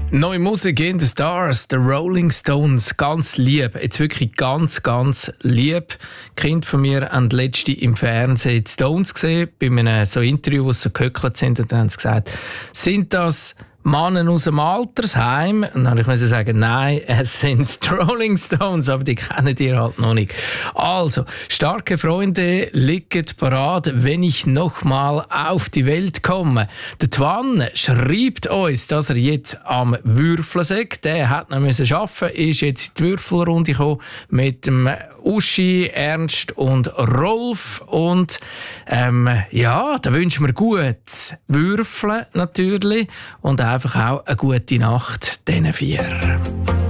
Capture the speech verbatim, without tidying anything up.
Neue Musik in the Stars, The Rolling Stones, ganz lieb, jetzt wirklich ganz, ganz lieb. Kind von mir haben letzte im Fernsehen die Stones gesehen, bei einem so Interview, wo sie so gehöckelt sind, und dann haben sie gesagt, sind das Männer aus dem Altersheim? Und dann musste ich sagen, nein, es sind die Rolling Stones, aber die kennen die halt noch nicht. Also, starke Freunde liegen parat, wenn ich noch mal auf die Welt komme. Der Twan schreibt uns, dass er jetzt am Würfeln sagt. Der hat noch müssen arbeiten, ist jetzt in die Würfelrunde gekommen mit dem Uschi, Ernst und Rolf. Und ähm, ja, da wünschen wir gut Würfeln natürlich und einfach auch eine gute Nacht diesen vier.